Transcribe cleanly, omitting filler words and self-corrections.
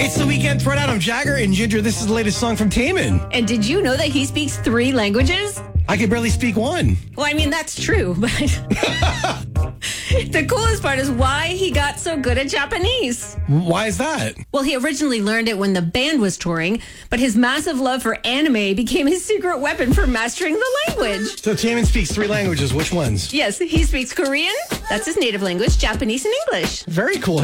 It's the weekend. Throw out. I'm Jagger and Ginger. This is the latest song from Taman. And did you know that he speaks 3 languages? I can barely speak one. Well, I mean, that's true, but the coolest part is why he got so good at Japanese. Why is that? Well, he originally learned it when the band was touring, but his massive love for anime became his secret weapon for mastering the language. So Taman speaks 3 languages. Which ones? Yes, he speaks Korean, that's his native language, Japanese, and English. Very cool.